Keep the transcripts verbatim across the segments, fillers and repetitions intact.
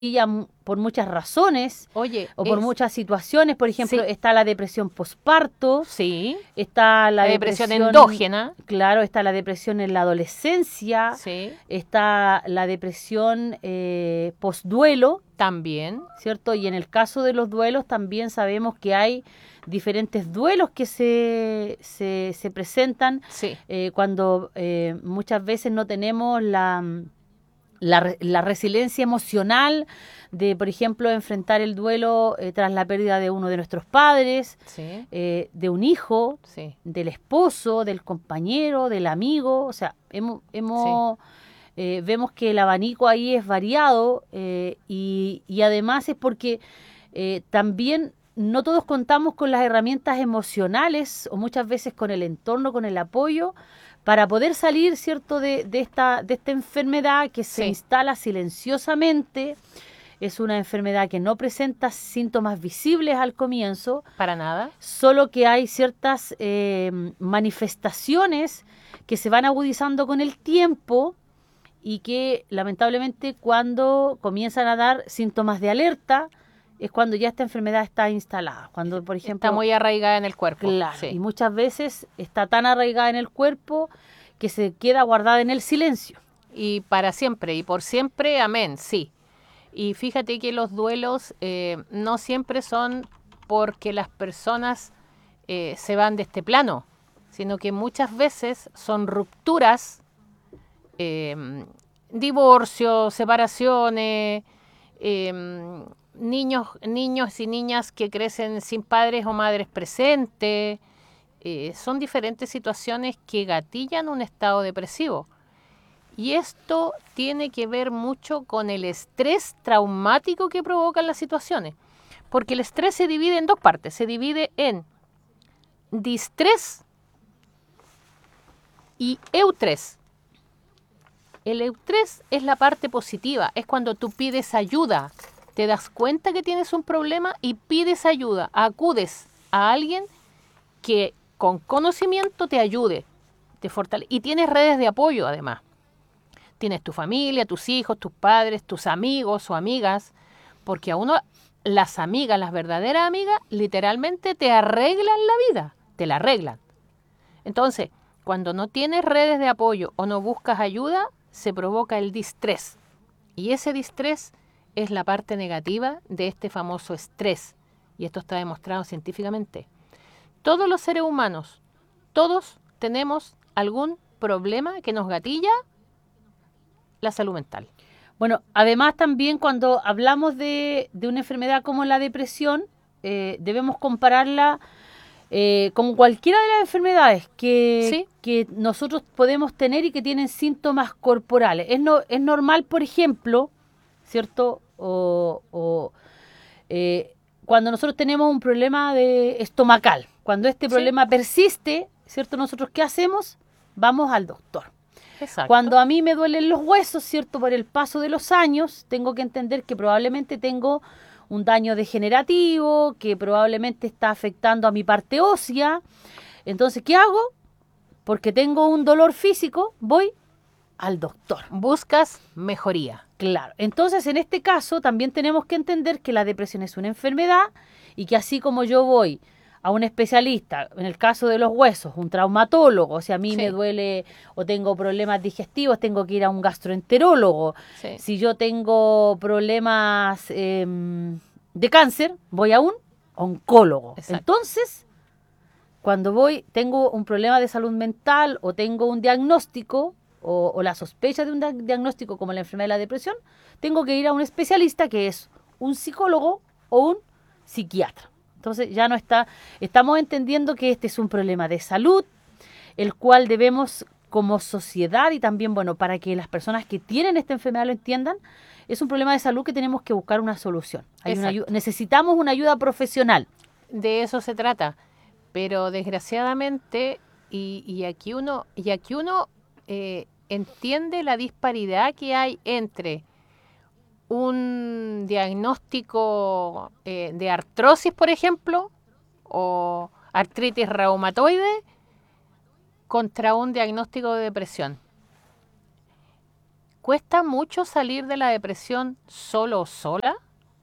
por muchas razones. Oye, o por es- muchas situaciones. Por ejemplo, Sí. está la depresión posparto, Sí, está la, la depresión depresión, endógena. claro, está la depresión en la adolescencia, Sí, está la depresión eh, postduelo, también. ¿cierto? Y en el caso de los duelos también sabemos que hay diferentes duelos que se, se, se presentan Sí, eh, cuando eh, muchas veces no tenemos la, la, re- la resiliencia emocional de, por ejemplo, enfrentar el duelo eh, tras la pérdida de uno de nuestros padres, sí, eh, de un hijo, sí, del esposo, del compañero, del amigo. O sea, hemos, sí. hemos eh, vemos que el abanico ahí es variado eh, y, y además es porque eh, también no todos contamos con las herramientas emocionales o muchas veces con el entorno, con el apoyo para poder salir, ¿cierto?, de, de esta, de esta enfermedad que se Sí, instala silenciosamente. Es una enfermedad que no presenta síntomas visibles al comienzo, para nada. solo que hay ciertas eh, manifestaciones que se van agudizando con el tiempo y que lamentablemente cuando comienzan a dar síntomas de alerta es cuando ya esta enfermedad está instalada. Cuando, por Está ejemplo, muy arraigada en el cuerpo. claro, y Sí. muchas veces está tan arraigada en el cuerpo que se queda guardada en el silencio. Y para siempre, y por siempre, amén, sí. Y fíjate que los duelos eh, no siempre son porque las personas eh, se van de este plano, sino que muchas veces son rupturas, eh, divorcios, separaciones, eh, niños, niños y niñas que crecen sin padres o madres presentes. Eh, son diferentes situaciones que gatillan un estado depresivo. Y esto tiene que ver mucho con el estrés traumático que provocan las situaciones. Porque el estrés se divide en dos partes. Se divide en distrés y eustrés. El eustrés es la parte positiva, es cuando tú pides ayuda, te das cuenta que tienes un problema y pides ayuda, acudes a alguien que con conocimiento te ayude, te fortalece y tienes redes de apoyo además. Tienes tu familia, tus hijos, tus padres, tus amigos o amigas, porque a uno las amigas, las verdaderas amigas, literalmente te arreglan la vida, te la arreglan. Entonces, cuando no tienes redes de apoyo o no buscas ayuda, se provoca el distrés. Y ese distrés es la parte negativa de este famoso estrés. Y esto está demostrado científicamente. Todos los seres humanos, todos tenemos algún problema que nos gatilla la salud mental. Bueno, además también cuando hablamos de, de una enfermedad como la depresión, eh, debemos compararla eh, con cualquiera de las enfermedades que, ¿Sí? que nosotros podemos tener y que tienen síntomas corporales. Es, no, es normal, por ejemplo, ¿cierto? O, o eh, cuando nosotros tenemos un problema de estomacal, cuando este ¿Sí? problema persiste, ¿cierto? Nosotros, ¿qué hacemos? Vamos al doctor. Exacto. Cuando a mí me duelen los huesos, ¿cierto? Por el paso de los años, tengo que entender que probablemente tengo un daño degenerativo, que probablemente está afectando a mi parte ósea. Entonces, ¿qué hago? Porque tengo un dolor físico, voy al doctor. Buscas mejoría. Claro. Entonces, en este caso, también tenemos que entender que la depresión es una enfermedad y que así como yo voy a un especialista, en el caso de los huesos, un traumatólogo, o si a mí me Sí, duele o tengo problemas digestivos, tengo que ir a un gastroenterólogo. sí, Si yo tengo problemas eh, de cáncer, voy a un oncólogo. exacto. Entonces, cuando voy, tengo un problema de salud mental o tengo un diagnóstico o, o la sospecha de un da- diagnóstico como la enfermedad de la depresión, tengo que ir a un especialista que es un psicólogo o un psiquiatra. Entonces ya no está, estamos entendiendo que este es un problema de salud, el cual debemos como sociedad y también, bueno, para que las personas que tienen esta enfermedad lo entiendan, es un problema de salud que tenemos que buscar una solución. Hay una ayu- Exacto. necesitamos una ayuda profesional. De eso se trata. Pero desgraciadamente, y, y aquí uno, y aquí uno eh, entiende la disparidad que hay entre un diagnóstico eh, de artrosis, por ejemplo, o artritis reumatoide, contra un diagnóstico de depresión. cuesta mucho salir de la depresión solo o sola.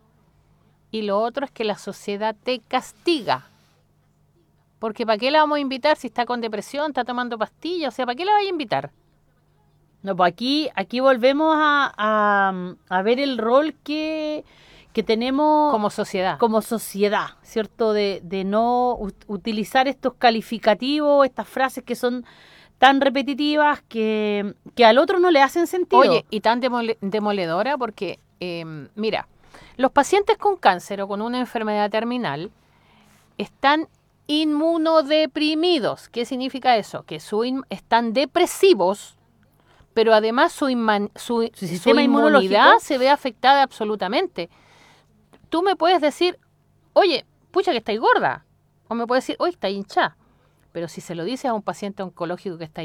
Y lo otro es que la sociedad te castiga. Porque ¿para qué la vamos a invitar si está con depresión, está tomando pastillas? O sea, ¿para qué la vaya a invitar? No, pues aquí, aquí volvemos a, a, a ver el rol que, que tenemos Como sociedad. como sociedad, ¿cierto? De, de no ut- utilizar estos calificativos, estas frases que son tan repetitivas que, que al otro no le hacen sentido. Oye, y tan demole- demoledora porque, eh, mira, los pacientes con cáncer o con una enfermedad terminal están inmunodeprimidos. ¿Qué significa eso? Que su in- están depresivos, pero además su, inman- su, Su su sistema inmunidad inmunológico. se ve afectada absolutamente. Tú me puedes decir, oye, pucha que estáis gorda. O me puedes decir, oye, está hinchada. Pero si se lo dices a un paciente oncológico que está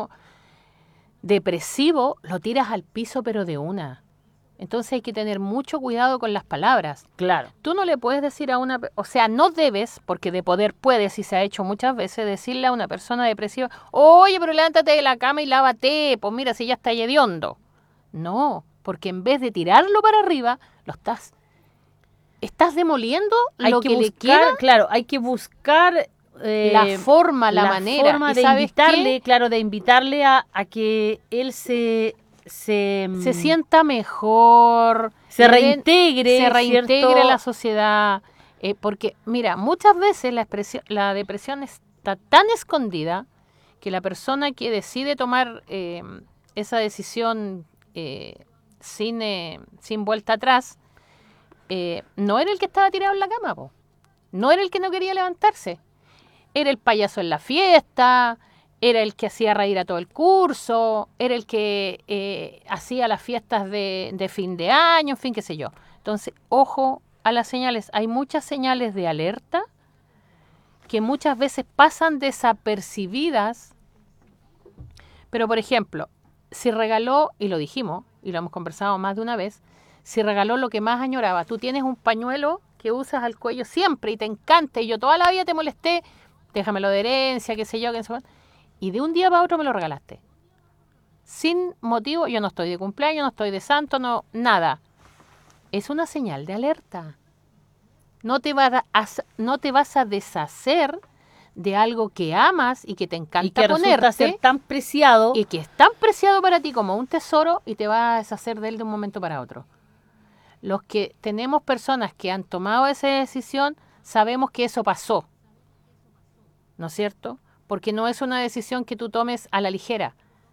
inmunodepresivo, lo tiras al piso, pero de una. Entonces hay que tener mucho cuidado con las palabras. Claro. Tú no le puedes decir a una... pe- O sea, no debes, porque de poder puedes, y se ha hecho muchas veces, decirle a una persona depresiva, oye, pero levántate de la cama y lávate, pues mira, si ya está hediondo. No, porque en vez de tirarlo para arriba, lo estás... Estás demoliendo Hay lo que, que, le buscar, queda, claro, hay que buscar eh, la forma, la, la manera. forma ¿Y de sabes invitarle, qué? claro, de invitarle a, a que él se se, Se mm, sienta mejor, se le den- reintegre, se reintegre ¿cierto? a la sociedad. eh, porque, mira, muchas veces la, expresión, la depresión está tan escondida que la persona que decide tomar eh, esa decisión eh, sin, eh, sin vuelta atrás, eh, no era el que estaba tirado en la cama, po. No era el que no quería levantarse. Era el payaso en la fiesta, era el que hacía reír a todo el curso, era el que eh, hacía las fiestas de, de fin de año, en fin, qué sé yo. Entonces, ojo a las señales. Hay muchas señales de alerta que muchas veces pasan desapercibidas. Pero, por ejemplo, si regaló, y lo dijimos, y lo hemos conversado más de una vez, si regaló lo que más añoraba, tú tienes un pañuelo que usas al cuello siempre y te encanta, y yo toda la vida te molesté, déjamelo de herencia, qué sé yo, qué sé yo, y de un día para otro me lo regalaste. Sin motivo, yo no estoy de cumpleaños, no estoy de santo, no, nada. Es una señal de alerta. No te, va a, no te vas a deshacer de algo que amas y que te encanta y que ponerte, resulta ser tan preciado. y que es tan preciado para ti como un tesoro y te vas a deshacer de él de un momento para otro. Los que tenemos personas que han tomado esa decisión, sabemos que eso pasó, ¿no es cierto? Porque no es una decisión que tú tomes a la ligera.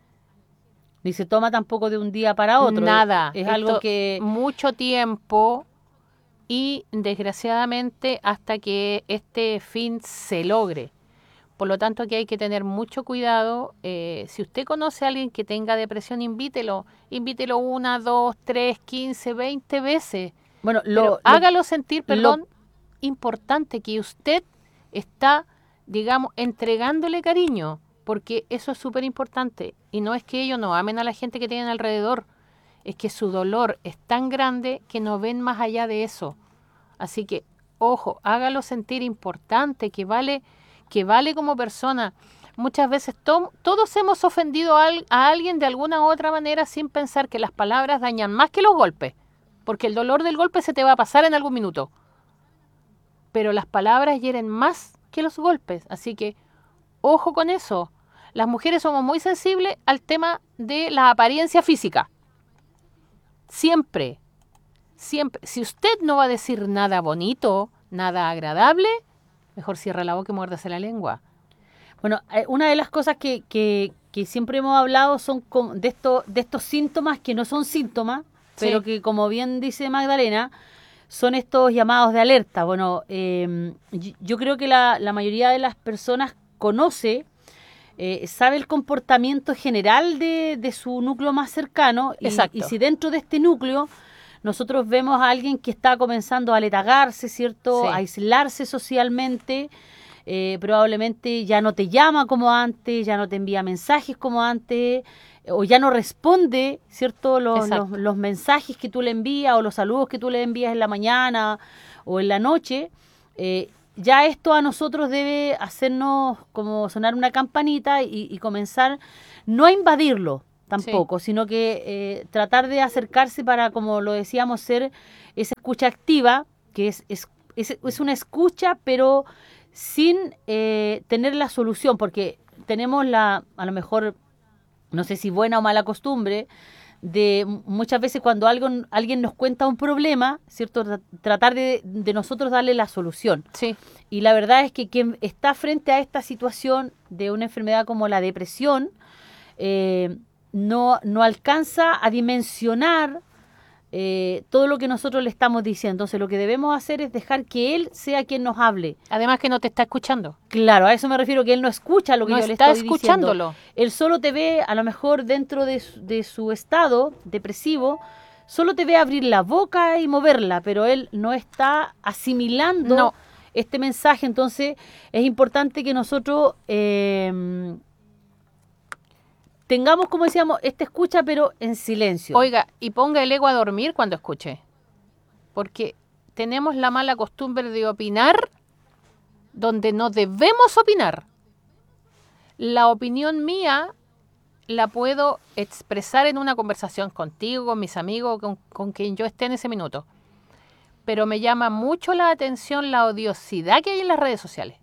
Ni se toma tampoco de un día para otro. Nada. Es, es Esto, algo que... mucho tiempo y desgraciadamente hasta que este fin se logre. Por lo tanto, aquí hay que tener mucho cuidado. Eh, si usted conoce a alguien que tenga depresión, invítelo. Invítelo una, dos, tres, quince, veinte veces. Bueno, Pero lo, lo- hágalo sentir, perdón, lo- importante que usted está, digamos, entregándole cariño, porque eso es súper importante. Y no es que ellos no amen a la gente que tienen alrededor, es que su dolor es tan grande que no ven más allá de eso. Así que, ojo, hágalo sentir importante, que vale, que vale como persona. Muchas veces to todos hemos ofendido a, al a alguien de alguna u otra manera sin pensar que las palabras dañan más que los golpes, porque el dolor del golpe se te va a pasar en algún minuto. Pero las palabras hieren más que los golpes, así que ojo con eso. Las mujeres somos muy sensibles al tema de la apariencia física. Siempre, siempre. Si usted no va a decir nada bonito, nada agradable, mejor cierre la boca y muérdase la lengua. Bueno, eh, una de las cosas que, que, que siempre hemos hablado son com- de, esto, de estos síntomas que no son síntomas, pero Sí. que, como bien dice Magdalena, son estos llamados de alerta. Bueno, eh, y- yo creo que la, la mayoría de las personas conoce, eh, sabe el comportamiento general de, de su núcleo más cercano. Y, Exacto. y si dentro de este núcleo nosotros vemos a alguien que está comenzando a letargarse, ¿cierto? Sí. A aislarse socialmente, eh, probablemente ya no te llama como antes, ya no te envía mensajes como antes, eh, o ya no responde, ¿cierto? Los, los, Exacto. los mensajes que tú le envías o los saludos que tú le envías en la mañana o en la noche, eh, ya esto a nosotros debe hacernos como sonar una campanita y, y comenzar no a invadirlo, tampoco, sí. sino que eh, tratar de acercarse para, como lo decíamos, ser esa escucha activa, que es, es, es, es una escucha, pero sin eh, tener la solución, porque tenemos la, a lo mejor, no sé si buena o mala costumbre, de muchas veces cuando algo, alguien nos cuenta un problema, ¿cierto? Tratar de, de nosotros darle la solución. Sí. Y la verdad es que quien está frente a esta situación de una enfermedad como la depresión, eh, no, no alcanza a dimensionar eh, todo lo que nosotros le estamos diciendo. Entonces lo que debemos hacer es dejar que él sea quien nos hable. Además que no te está escuchando. Claro, a eso me refiero, que él no escucha lo que no yo le estoy diciendo. No está escuchándolo. Él solo te ve, a lo mejor dentro de su, de su estado depresivo, solo te ve abrir la boca y moverla, pero él no está asimilando no. este mensaje. Entonces es importante que nosotros eh, tengamos, como decíamos, esta escucha, pero en silencio. Oiga, y ponga el ego a dormir cuando escuche. Porque tenemos la mala costumbre de opinar donde no debemos opinar. La opinión mía la puedo expresar en una conversación contigo, con mis amigos, con, con quien yo esté en ese minuto. Pero me llama mucho la atención la odiosidad que hay en las redes sociales.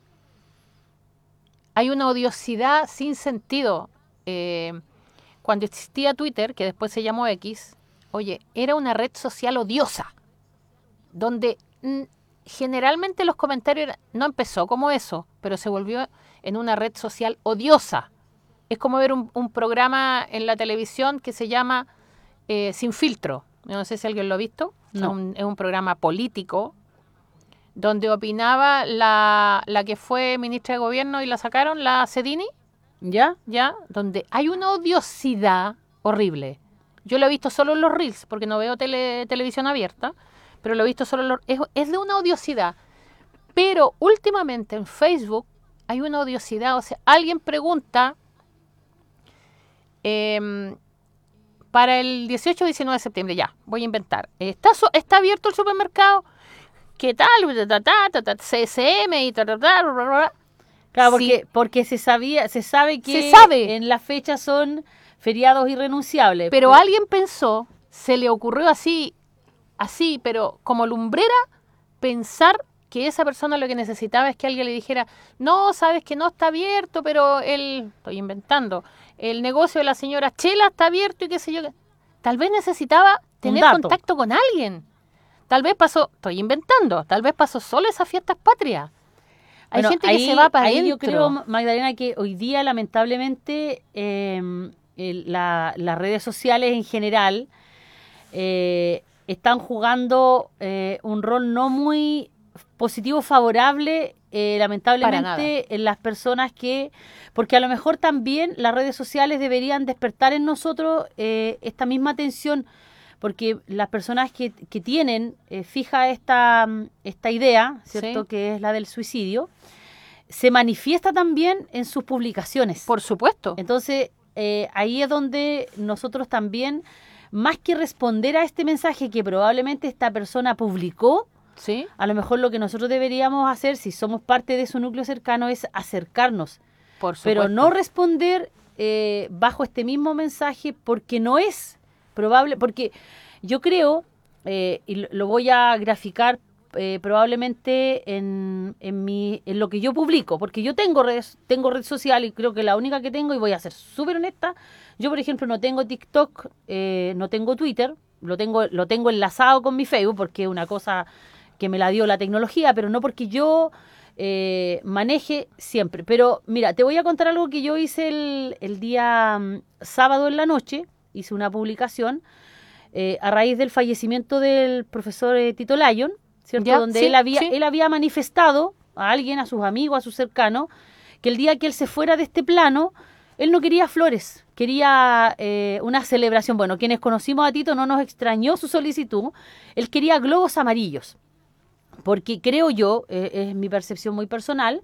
Hay una odiosidad sin sentido. Eh, cuando existía Twitter, que después se llamó X, oye, era una red social odiosa, donde mm, generalmente los comentarios eran, no empezó como eso, pero se volvió en una red social odiosa. Es como ver un, un programa en la televisión que se llama eh, Sin Filtro. No sé si alguien lo ha visto. No. Es, un, es un programa político donde opinaba la, la que fue ministra de gobierno y la sacaron, la Cedini. ¿Ya? ¿Ya? Donde hay una odiosidad horrible. Yo lo he visto solo en los Reels, porque no veo tele, televisión abierta, pero lo he visto solo en los... Es, es de una odiosidad. Pero últimamente en Facebook hay una odiosidad. O sea, alguien pregunta eh, para el dieciocho o diecinueve de septiembre, ya, voy a inventar. ¿Está, so, está abierto el supermercado? ¿Qué tal? C S M y ta, ta, ta, ta, ta, ta. Claro, porque, sí. porque se sabía, se sabe que se sabe. En las fechas son feriados irrenunciables. Pero pues, alguien pensó, se le ocurrió así, así, pero como lumbrera, pensar que esa persona lo que necesitaba es que alguien le dijera, no, sabes que no está abierto, pero el, estoy inventando, el negocio de la señora Chela está abierto y qué sé yo. Tal vez necesitaba tener contacto con alguien. Tal vez pasó, estoy inventando, tal vez pasó solo esas fiestas patrias. Hay bueno, gente ahí, que se va para ahí adentro. Yo creo, Magdalena, que hoy día lamentablemente eh, el, la, las redes sociales en general eh, están jugando eh, un rol no muy positivo, favorable, eh, lamentablemente en las personas que, porque a lo mejor también las redes sociales deberían despertar en nosotros eh, esta misma atención, porque las personas que, que tienen eh, fija esta, esta idea, ¿cierto? Sí. Que es la del suicidio, se manifiesta también en sus publicaciones. Por supuesto. Entonces, eh, ahí es donde nosotros también, más que responder a este mensaje que probablemente esta persona publicó, ¿sí? A lo mejor lo que nosotros deberíamos hacer, si somos parte de su núcleo cercano, es acercarnos. Por supuesto. Pero no responder eh, bajo este mismo mensaje, porque no es probable, porque yo creo, eh, y lo voy a graficar eh, probablemente en, en, mi, en lo que yo publico, porque yo tengo redes, tengo red social y creo que la única que tengo, y voy a ser súper honesta, yo por ejemplo no tengo TikTok, eh, no tengo Twitter, lo tengo, lo tengo enlazado con mi Facebook porque es una cosa que me la dio la tecnología, pero no porque yo eh, maneje siempre. Pero mira, te voy a contar algo que yo hice el, el día um, sábado en la noche, hice una publicación eh, a raíz del fallecimiento del profesor eh, Tito Lyon, ¿cierto? Ya, Donde sí, él había sí. él había manifestado a alguien, a sus amigos, a sus cercanos, que el día que él se fuera de este plano, él no quería flores, quería eh, una celebración. Bueno, quienes conocimos a Tito no nos extrañó su solicitud, él quería globos amarillos. Porque creo yo, eh, es mi percepción muy personal,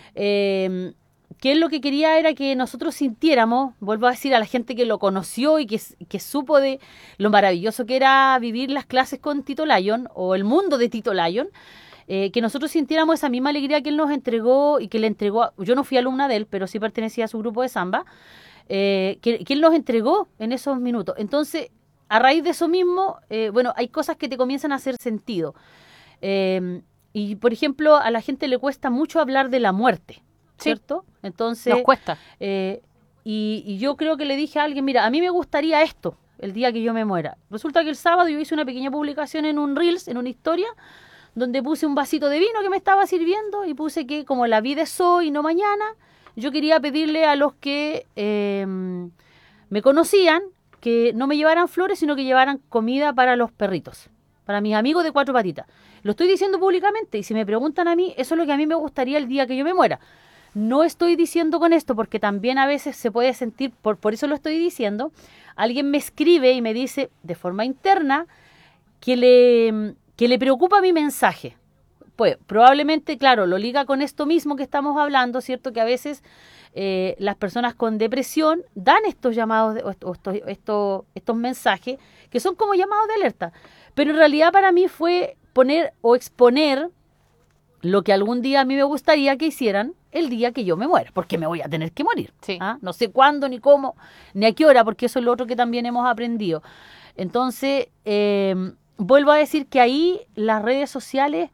eh, que él lo que quería era que nosotros sintiéramos, vuelvo a decir, a la gente que lo conoció y que, que supo de lo maravilloso que era vivir las clases con Tito Lyon o el mundo de Tito Lyon, eh, que nosotros sintiéramos esa misma alegría que él nos entregó y que le entregó, a, yo no fui alumna de él, pero sí pertenecía a su grupo de samba, eh, que, que Él nos entregó en esos minutos. Entonces, a raíz de eso mismo, eh, bueno, hay cosas que te comienzan a hacer sentido. Eh, y, por ejemplo, a la gente le cuesta mucho hablar de la muerte, ¿cierto? Sí, entonces, nos cuesta. Eh, y, y yo creo que le dije a alguien, mira, a mí me gustaría esto el día que yo me muera. Resulta que el sábado yo hice una pequeña publicación en un Reels, en una historia, donde puse un vasito de vino que me estaba sirviendo y puse que como la vida es hoy y no mañana, yo quería pedirle a los que eh, me conocían que no me llevaran flores, sino que llevaran comida para los perritos, para mis amigos de cuatro patitas. Lo estoy diciendo públicamente y si me preguntan a mí, eso es lo que a mí me gustaría el día que yo me muera. No estoy diciendo con esto porque también a veces se puede sentir, por, por eso lo estoy diciendo, alguien me escribe y me dice de forma interna que le, que le preocupa mi mensaje. Pues probablemente, claro, lo liga con esto mismo que estamos hablando, ¿cierto? Que a veces eh, las personas con depresión dan estos llamados, de, o estos, estos, estos mensajes que son como llamados de alerta. Pero en realidad para mí fue poner o exponer lo que algún día a mí me gustaría que hicieran el día que yo me muera, porque me voy a tener que morir. Sí. ¿Ah? No sé cuándo, ni cómo, ni a qué hora, porque eso es lo otro que también hemos aprendido. Entonces, eh, vuelvo a decir que ahí las redes sociales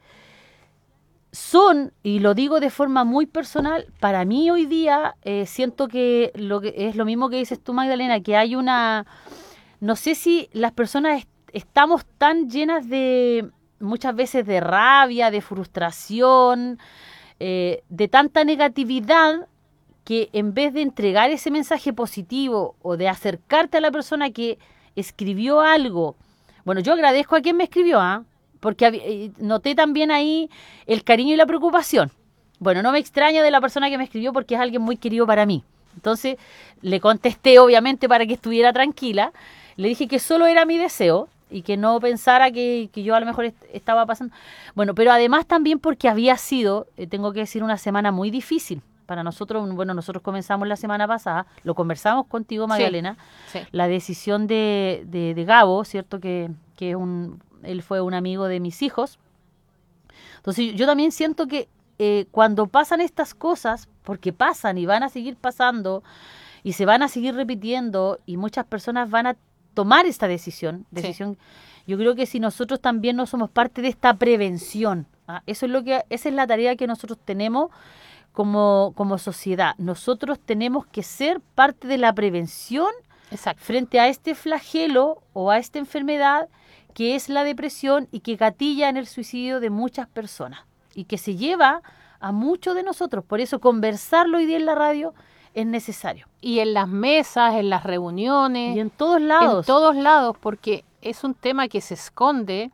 son, y lo digo de forma muy personal, para mí hoy día eh, siento que, lo que es lo mismo que dices tú, Magdalena, que hay una, no sé si las personas est- estamos tan llenas de, muchas veces de rabia, de frustración, eh, de tanta negatividad, que en vez de entregar ese mensaje positivo o de acercarte a la persona que escribió algo, bueno, yo agradezco a quien me escribió, ¿ah? ¿eh? Porque eh, noté también ahí el cariño y la preocupación. Bueno, no me extraña de la persona que me escribió porque es alguien muy querido para mí. Entonces, le contesté, obviamente, para que estuviera tranquila. Le dije que solo era mi deseo y que no pensara que, que yo a lo mejor est- estaba pasando. Bueno, pero además también porque había sido, eh, tengo que decir, una semana muy difícil para nosotros. Bueno, nosotros comenzamos la semana pasada, lo conversamos contigo, Magdalena, Sí, sí. la decisión de, de, de Gabo, ¿cierto? Que, que es un, él fue un amigo de mis hijos. Entonces yo también siento que eh, cuando pasan estas cosas, porque pasan y van a seguir pasando y se van a seguir repitiendo y muchas personas van a tomar esta decisión, decisión. Sí. Yo creo que si nosotros también no somos parte de esta prevención, ¿ah? Eso es lo que, esa es la tarea que nosotros tenemos como, como sociedad. Nosotros tenemos que ser parte de la prevención. Exacto. Frente a este flagelo o a esta enfermedad que es la depresión y que gatilla en el suicidio de muchas personas y que se lleva a muchos de nosotros. Por eso conversarlo hoy día en la radio es necesario. Y en las mesas, en las reuniones. Y en todos lados. En todos lados, porque es un tema que se esconde.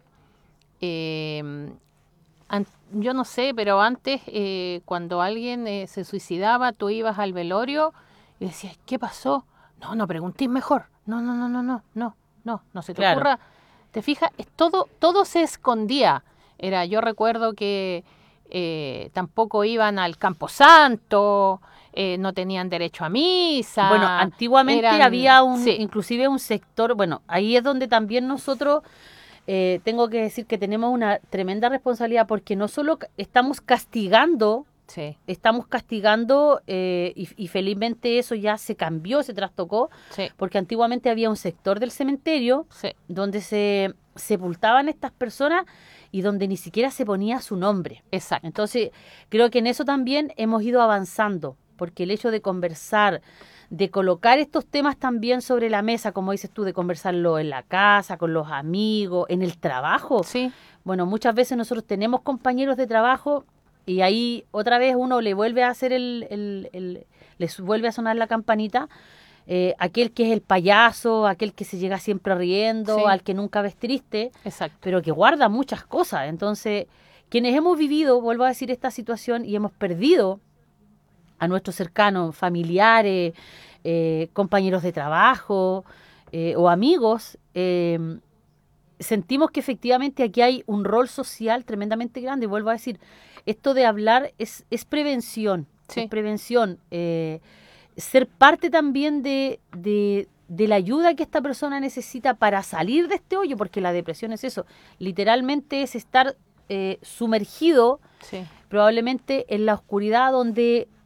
Eh, an- yo no sé, pero antes eh, cuando alguien eh, se suicidaba, tú ibas al velorio y decías, ¿qué pasó? No, no preguntéis mejor. No, no, no, no, no, no, no, no se te Claro. ocurra. ¿Te fijas? Es todo, todo se escondía. Era, yo recuerdo que eh, tampoco iban al Camposanto, eh, no tenían derecho a misa. Bueno, antiguamente eran, había un, sí. inclusive un sector, bueno, ahí es donde también nosotros, eh, tengo que decir que tenemos una tremenda responsabilidad porque no solo estamos castigando, Sí. estamos castigando eh, y, y felizmente eso ya se cambió, se trastocó, Sí. porque antiguamente había un sector del cementerio Sí. donde se sepultaban estas personas y donde ni siquiera se ponía su nombre. Exacto. Entonces, creo que en eso también hemos ido avanzando, porque el hecho de conversar, de colocar estos temas también sobre la mesa, como dices tú, de conversarlo en la casa, con los amigos, en el trabajo. Sí. Bueno, muchas veces nosotros tenemos compañeros de trabajo y ahí otra vez uno le vuelve a hacer el, el, el les vuelve a sonar la campanita, eh, aquel que es el payaso, aquel que se llega siempre riendo, Sí. al que nunca ves triste, Exacto. pero que guarda muchas cosas. Entonces, quienes hemos vivido, vuelvo a decir, esta situación y hemos perdido a nuestros cercanos, familiares, eh, compañeros de trabajo eh, o amigos, eh, sentimos que efectivamente aquí hay un rol social tremendamente grande. Vuelvo a decir, esto de hablar es, es prevención, Sí. es prevención. Eh, ser parte también de, de, de la ayuda que esta persona necesita para salir de este hoyo, porque la depresión es eso, literalmente es estar eh, sumergido Sí. probablemente en la oscuridad donde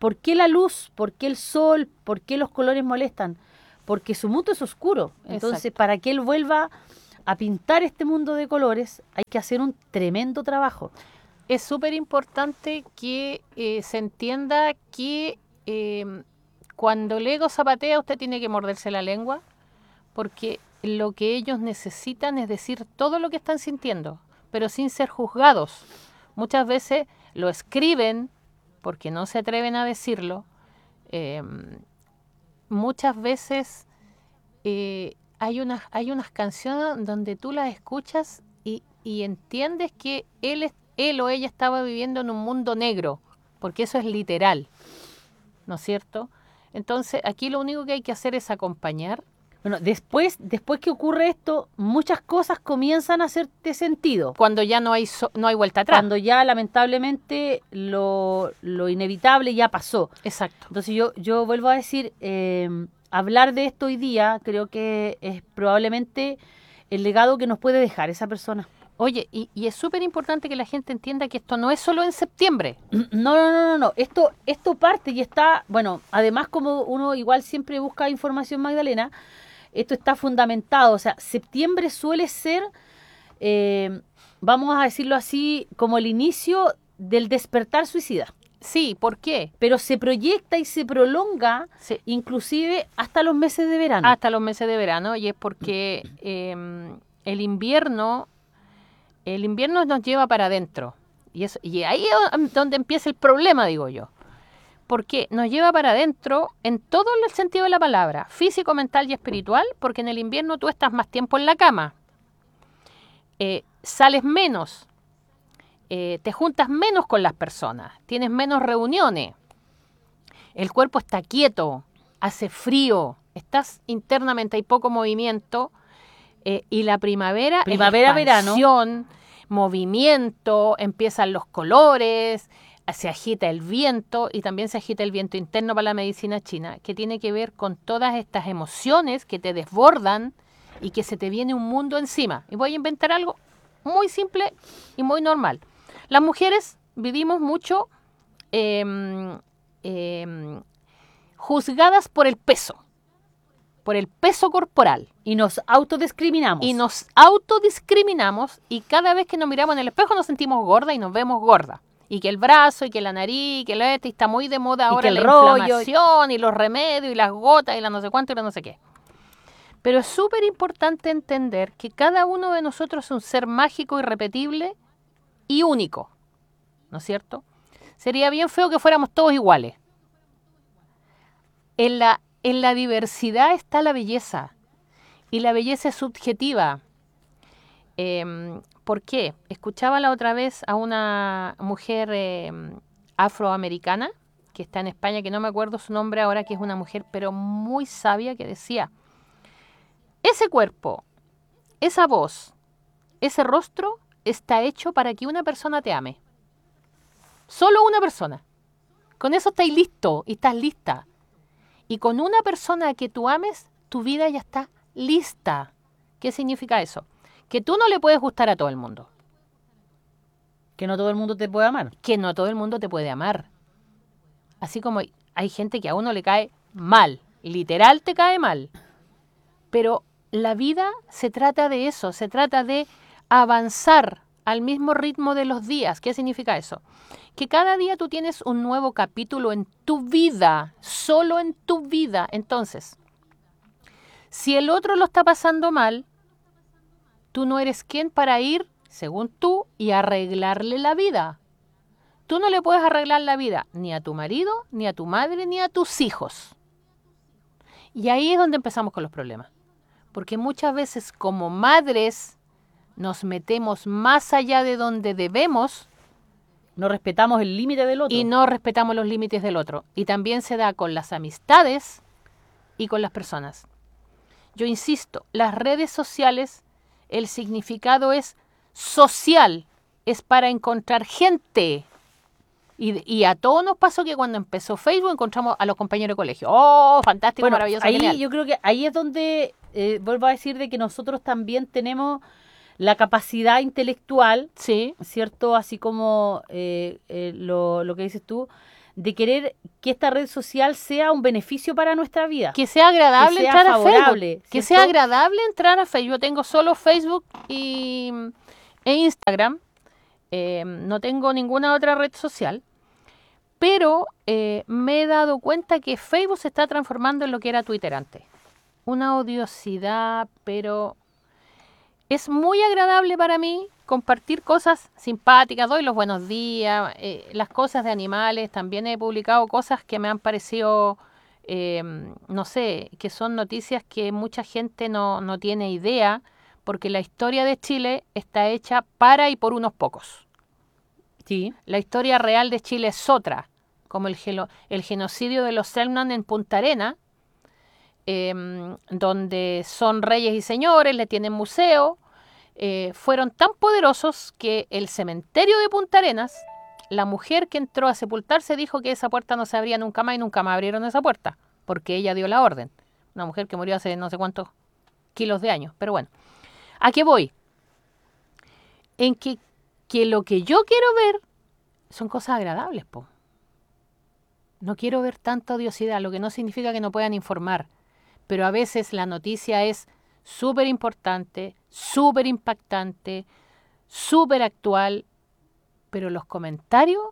¿por qué la luz? ¿Por qué el sol? ¿Por qué los colores molestan? Porque su mundo es oscuro. Entonces, Exacto. para que él vuelva a pintar este mundo de colores, hay que hacer un tremendo trabajo. Es súper importante que eh, se entienda que eh, cuando el ego zapatea usted tiene que morderse la lengua, porque lo que ellos necesitan es decir todo lo que están sintiendo, pero sin ser juzgados. Muchas veces lo escriben porque no se atreven a decirlo. Eh, muchas veces eh, hay unas hay unas canciones donde tú las escuchas y, y entiendes que él es él o ella estaba viviendo en un mundo negro, porque eso es literal, ¿no es cierto? Entonces, aquí lo único que hay que hacer es acompañar. Bueno, después, después que ocurre esto, muchas cosas comienzan a hacerte sentido. Cuando ya no hay so- no hay vuelta atrás. Cuando ya lamentablemente lo, lo inevitable ya pasó. Exacto. Entonces yo, yo vuelvo a decir, eh, hablar de esto hoy día creo que es probablemente el legado que nos puede dejar esa persona. Oye, y, y es súper importante que la gente entienda que esto no es solo en septiembre. No, no, no, no, no. Esto, esto parte y está, bueno, además como uno igual siempre busca información, Magdalena, esto está fundamentado. O sea, septiembre suele ser, eh, vamos a decirlo así, como el inicio del despertar suicida. Sí, ¿por qué? Pero se proyecta y se prolonga Sí, inclusive hasta los meses de verano. hasta los meses de verano, y es porque eh, el invierno, el invierno nos lleva para adentro. Y, eso, y ahí es donde empieza el problema, digo yo. Porque nos lleva para adentro en todo el sentido de la palabra, físico, mental y espiritual, porque en el invierno tú estás más tiempo en la cama, eh, sales menos, eh, te juntas menos con las personas, tienes menos reuniones, el cuerpo está quieto, hace frío, estás internamente, hay poco movimiento, eh, y la primavera, Primavera, es verano. expansión, movimiento, empiezan los colores, se agita el viento, y también se agita el viento interno para la medicina china, que tiene que ver con todas estas emociones que te desbordan y que se te viene un mundo encima. Y voy a inventar algo muy simple y muy normal. Las mujeres vivimos mucho eh, eh, juzgadas por el peso, por el peso corporal. Y nos autodiscriminamos. Y nos autodiscriminamos, y cada vez que nos miramos en el espejo nos sentimos gorda y nos vemos gorda. Y que el brazo, y que la nariz, y que la este, está muy de moda ahora el la rollo. inflamación, y los remedios, y las gotas, y la no sé cuánto, y la no sé qué. Pero es súper importante entender que cada uno de nosotros es un ser mágico, irrepetible y único, ¿no es cierto? Sería bien feo que fuéramos todos iguales. En la, en la diversidad está la belleza, y la belleza es subjetiva. Eh, ¿Por qué? Escuchaba la otra vez a una mujer eh, afroamericana que está en España, que no me acuerdo su nombre ahora, que es una mujer pero muy sabia, que decía: ese cuerpo, esa voz, ese rostro está hecho para que una persona te ame. Solo una persona. Con eso estás listo y estás lista. Y con una persona que tú ames, tu vida ya está lista. ¿Qué significa eso? Que tú no le puedes gustar a todo el mundo. Que no todo el mundo te puede amar. Que no todo el mundo te puede amar. Así como hay, hay gente que a uno le cae mal. Literal te cae mal. Pero la vida se trata de eso. Se trata de avanzar al mismo ritmo de los días. ¿Qué significa eso? Que cada día tú tienes un nuevo capítulo en tu vida. Solo en tu vida. Entonces, si el otro lo está pasando mal, tú no eres quien para ir, según tú, y arreglarle la vida. Tú no le puedes arreglar la vida ni a tu marido, ni a tu madre, ni a tus hijos. Y ahí es donde empezamos con los problemas. Porque muchas veces como madres nos metemos más allá de donde debemos. No respetamos el límite del otro. Y no respetamos los límites del otro. Y también se da con las amistades y con las personas. Yo insisto, las redes sociales, el significado es social, es para encontrar gente. Y, y a todos nos pasó que cuando empezó Facebook encontramos a los compañeros de colegio. ¡Oh, fantástico, bueno, maravilloso, ahí genial! yo creo que ahí es donde, eh, vuelvo a decir, de que nosotros también tenemos la capacidad intelectual, Sí, ¿cierto? Así como eh, eh, lo, lo que dices tú, de querer que esta red social sea un beneficio para nuestra vida. Que sea agradable que sea entrar favorable, a Facebook. Que ¿cierto? sea agradable entrar a Facebook. Yo tengo solo Facebook y, e Instagram. Eh, no tengo ninguna otra red social. Pero eh, me he dado cuenta que Facebook se está transformando en lo que era Twitter antes. Una odiosidad, pero es muy agradable para mí compartir cosas simpáticas. Doy los buenos días, eh, las cosas de animales. También he publicado cosas que me han parecido, eh, no sé, que son noticias que mucha gente no, no tiene idea, porque la historia de Chile está hecha para y por unos pocos. Sí. La historia real de Chile es otra, como el, gelo, el genocidio de los Selknam en Punta Arenas, eh, donde son reyes y señores, le tienen museo. Eh, fueron tan poderosos que el cementerio de Punta Arenas, la mujer que entró a sepultarse dijo que esa puerta no se abría nunca más y nunca más abrieron esa puerta, porque ella dio la orden. Una mujer que murió hace no sé cuántos kilos de años. Pero bueno, ¿a qué voy? En que, que lo que yo quiero ver son cosas agradables, po. No quiero ver tanta odiosidad, lo que no significa que no puedan informar. Pero a veces la noticia es súper importante, súper impactante, súper actual, pero los comentarios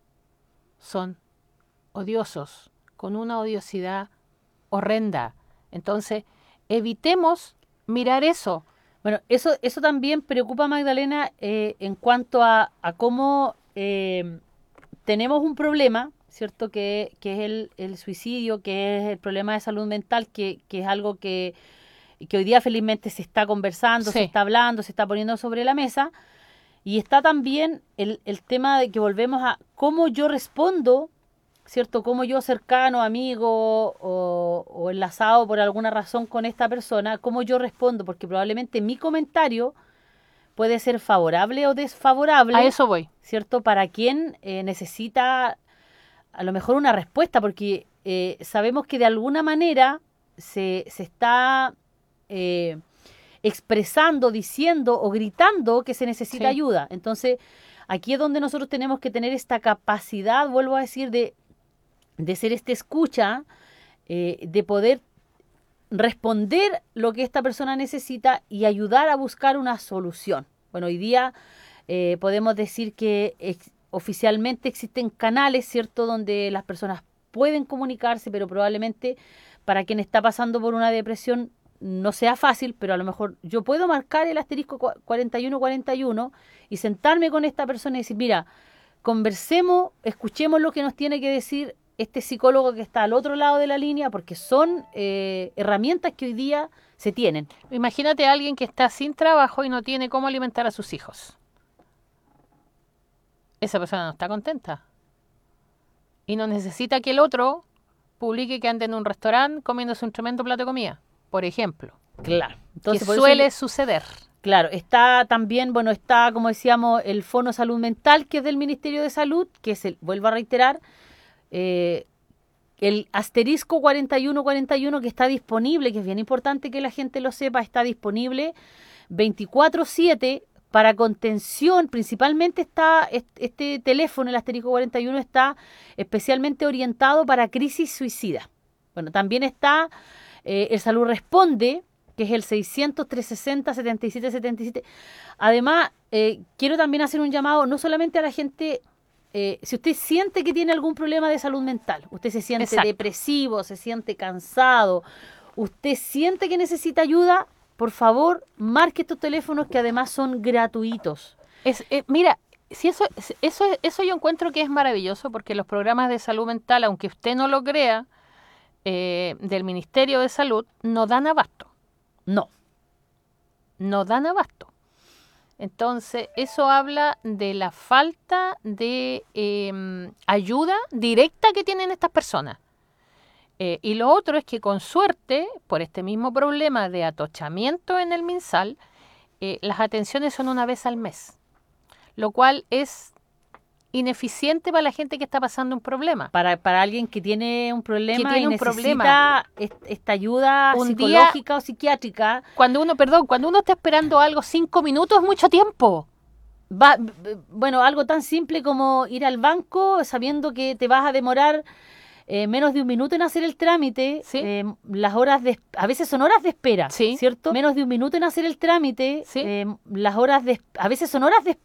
son odiosos, con una odiosidad horrenda. Entonces, evitemos mirar eso. Bueno, eso, eso también preocupa, Magdalena, eh, en cuanto a, a cómo eh, tenemos un problema, ¿cierto? Que, que es el, el suicidio, que es el problema de salud mental, que, que es algo que, que hoy día felizmente se está conversando, Sí. se está hablando, se está poniendo sobre la mesa. Y está también el, el tema de que volvemos a cómo yo respondo, ¿cierto? Cómo yo cercano, amigo o, o enlazado por alguna razón con esta persona, cómo yo respondo, porque probablemente mi comentario puede ser favorable o desfavorable. A eso voy. ¿Cierto? Para quien eh, necesita a lo mejor una respuesta, porque eh, sabemos que de alguna manera se, se está eh, expresando, diciendo o gritando que se necesita Sí. ayuda. Entonces, aquí es donde nosotros tenemos que tener esta capacidad, vuelvo a decir, de, de ser este escucha, eh, de poder responder lo que esta persona necesita y ayudar a buscar una solución. Bueno, hoy día eh, podemos decir que ex- oficialmente existen canales, ¿cierto?, donde las personas pueden comunicarse, pero probablemente para quien está pasando por una depresión no sea fácil, pero a lo mejor yo puedo marcar el asterisco cuarenta y uno cuarenta y uno y sentarme con esta persona y decir, mira, conversemos, escuchemos lo que nos tiene que decir este psicólogo que está al otro lado de la línea, porque son eh, herramientas que hoy día se tienen. Imagínate a alguien que está sin trabajo y no tiene cómo alimentar a sus hijos. Esa persona no está contenta. Y no necesita que el otro publique que anda en un restaurante comiéndose un tremendo plato de comida, por ejemplo. Claro. Entonces, que por eso suele yo- suceder. Claro, está también, bueno, está, como decíamos, el Fono Salud Mental, que es del Ministerio de Salud, que es el, vuelvo a reiterar, eh, el asterisco cuarenta y uno cuarenta y uno que está disponible, que es bien importante que la gente lo sepa, está disponible veinticuatro siete para contención. Principalmente está este, este teléfono, el asterisco cuarenta y uno, está especialmente orientado para crisis suicida. Bueno, también está eh, el Salud Responde, que es el seiscientos, trescientos sesenta, setenta y siete setenta y siete. Además, eh, quiero también hacer un llamado no solamente a la gente, eh, si usted siente que tiene algún problema de salud mental, usted se siente Exacto. depresivo, se siente cansado, usted siente que necesita ayuda, por favor, marque estos teléfonos que además son gratuitos. Es, eh, mira, si eso, eso, eso yo encuentro que es maravilloso, porque los programas de salud mental, aunque usted no lo crea, eh, del Ministerio de Salud, no dan abasto. No. No dan abasto. Entonces, eso habla de la falta de eh, ayuda directa que tienen estas personas. Eh, y lo otro es que, con suerte, por este mismo problema de atochamiento en el MinSal, eh, las atenciones son una vez al mes, lo cual es ineficiente para la gente que está pasando un problema. Para, para alguien que tiene un problema Que tiene y un necesita problema. est- esta ayuda Un psicológica o psiquiátrica, Cuando uno, perdón, cuando uno está esperando algo cinco minutos es mucho tiempo. Va, b- bueno, algo tan simple como ir al banco sabiendo que te vas a demorar eh, menos de un minuto en hacer el trámite, Sí. eh, las horas de, a veces son horas de espera, Sí. ¿cierto? Menos de un minuto en hacer el trámite, Sí. eh, las horas de, a veces son horas de espera.